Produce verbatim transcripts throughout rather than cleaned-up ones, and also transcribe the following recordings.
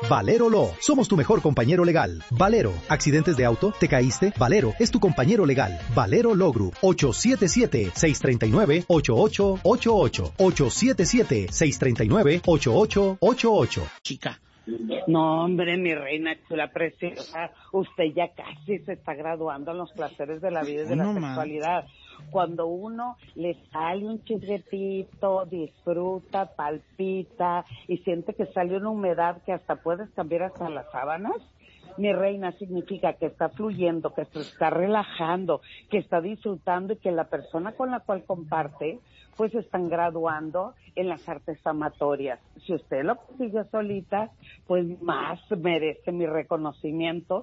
Valero Law. Somos tu mejor compañero legal. Valero. ¿Accidentes de auto? ¿Te caíste? Valero es tu compañero legal. Valero Law Group. ocho siete siete, seis tres nueve, ocho ocho ocho ocho. ocho siete siete, seis tres nueve, ocho ocho ocho ocho. Chica. No, hombre, mi reina chula preciosa, usted ya casi se está graduando en los placeres de la vida y de no, la sexualidad. Man. Cuando uno le sale un chisguetito, disfruta, palpita y siente que sale una humedad que hasta puedes cambiar hasta las sábanas, mi reina, significa que está fluyendo, que se está relajando, que está disfrutando y que la persona con la cual comparte pues están graduando en las artes amatorias. Si usted lo consigue solita, pues más merece mi reconocimiento.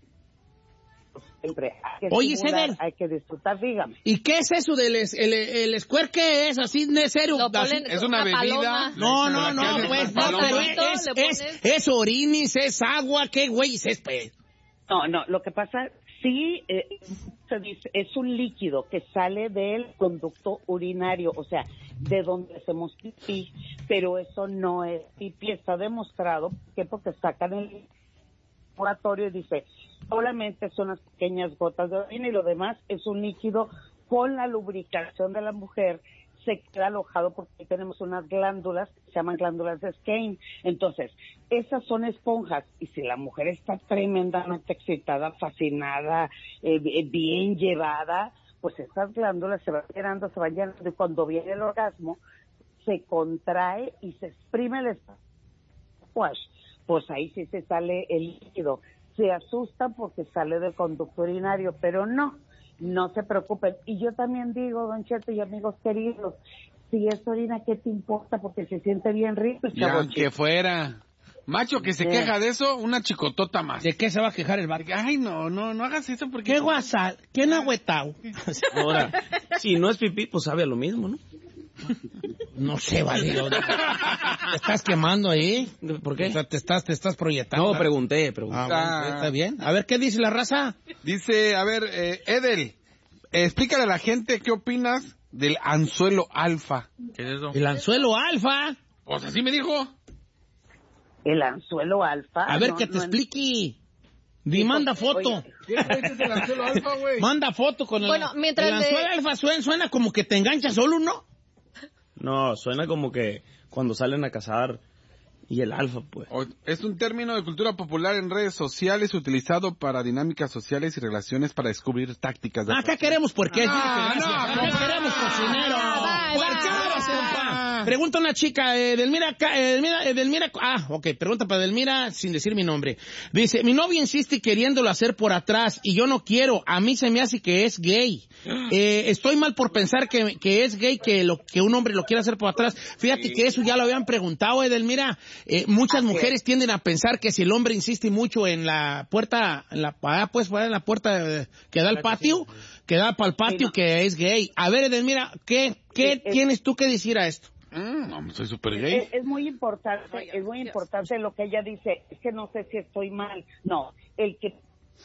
Siempre hay que Oye, estimular, Ceder, hay que disfrutar, dígame. ¿Y qué es eso del es, el, el squirt? ¿Qué es? ¿Así de serio? Ponen, es una, una bebida. Paloma. No, no, no, no pues, no, pero es, es, es, es orinis, es agua, ¿qué güey es, pues? No, no, lo que pasa, sí, eh, se dice, es un líquido que sale del conducto urinario, o sea, de donde hacemos pipí, pero eso no es pipí, está demostrado que porque sacan el laboratorio y dice, solamente son unas pequeñas gotas de orina y lo demás es un líquido con la lubricación de la mujer, se queda alojado porque ahí tenemos unas glándulas, se llaman glándulas de Skene. Entonces, esas son esponjas, y si la mujer está tremendamente excitada, fascinada, eh, bien llevada, pues esas glándulas se van llenando, se van llenando, y cuando viene el orgasmo, se contrae y se exprime el squash. Pues ahí sí se sale el líquido. Se asustan porque sale del conducto urinario, pero no. No se preocupen. Y yo también digo, don Cheto y amigos queridos, si es orina, ¿qué te importa? Porque se siente bien rico. Y aunque fuera macho que se sí. queja de eso, una chicotota más. ¿De qué se va a quejar el barco? Ay, no, no, no hagas eso porque... ¿Qué guasa? ¿Qué nahuetao? Ahora, si no es pipí, pues sabe a lo mismo, ¿no? No sé, vale. ¿Te estás quemando ahí? ¿Por qué? O sea, te estás, te estás proyectando. No, pregunté, pregunté. Ah, bueno, está bien. A ver, ¿qué dice la raza? Dice, a ver, eh, Edel, eh, explícale a la gente qué opinas del anzuelo alfa. ¿Qué es eso? ¿El anzuelo alfa? Pues así me dijo. ¿El anzuelo alfa? A ver, no, que te no, explique. Di, manda foto. ¿Qué es el anzuelo alfa, güey? Manda foto con el, bueno, mientras el anzuelo de... alfa. Suena, suena como que te enganchas solo, ¿no? No, suena como que cuando salen a cazar y el alfa, pues. Es un término de cultura popular en redes sociales utilizado para dinámicas sociales y relaciones para descubrir tácticas de... Acá queremos puerqués. Ah, no, no, no queremos cocinero. Ah, Puerqueros, compa. Pregunta una chica, eh, Edelmira, Edelmira, Edelmira, ah, ok, pregunta para Edelmira sin decir mi nombre. Dice, mi novio insiste queriéndolo hacer por atrás y yo no quiero, a mí se me hace que es gay. Eh, estoy mal por pensar que, que es gay, que lo que un hombre lo quiera hacer por atrás. Fíjate que eso ya lo habían preguntado, Edelmira. Eh, muchas mujeres tienden a pensar que si el hombre insiste mucho en la puerta, en la, ah, pues, en la puerta eh, que da al patio, que da para el patio, que es gay. A ver, Edelmira, ¿qué, qué tienes tú que decir a esto? Mm, no, soy súper gay. Es, es muy importante, es muy importante lo que ella dice. Es que no sé si estoy mal. No, el que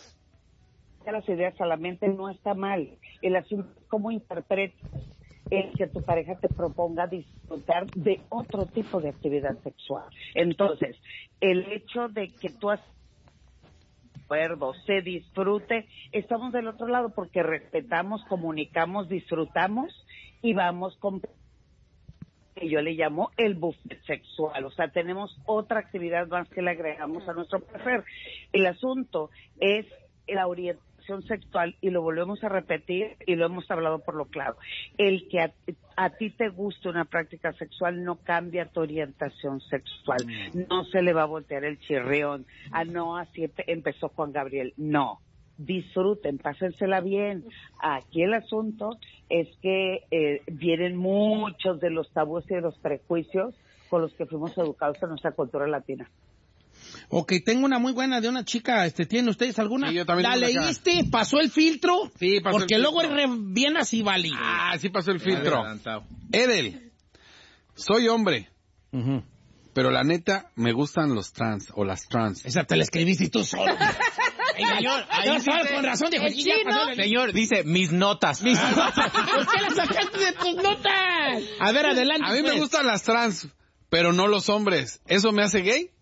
las ideas a la mente no está mal. El asunto es cómo interpretas el que tu pareja te proponga disfrutar de otro tipo de actividad sexual. Entonces, el hecho de que tú has acuerdo, se disfrute, estamos del otro lado porque respetamos, comunicamos, disfrutamos y vamos con que yo le llamo el buffet sexual, o sea, tenemos otra actividad más que le agregamos a nuestro placer. El asunto es la orientación sexual, y lo volvemos a repetir y lo hemos hablado por lo claro. El que a, a ti te guste una práctica sexual no cambia tu orientación sexual, no se le va a voltear el chirrión, ah, no, así empezó Juan Gabriel, no. Disfruten, pásensela bien. Aquí el asunto es que eh, vienen muchos de los tabúes y de los prejuicios con los que fuimos educados en nuestra cultura latina. Ok, tengo una muy buena de una chica. Este, ¿tienen ustedes alguna? Sí, yo también. ¿La leíste? Acá. ¿Pasó el filtro? Sí, pasó Porque el luego filtro. es re, bien así válido. Ah, sí pasó el filtro. Edel, soy hombre. Uh-huh. Pero la neta, me gustan los trans o las trans. Esa te la escribiste tú solo. Ay, señor, ahí no, dice, con razón dijo, el ya pasó el... Señor, dice mis notas. Mis notas. ¿Por qué las sacaste de tus notas? A ver, adelante. A mí pues. me gustan las trans, pero no los hombres. ¿Eso me hace gay?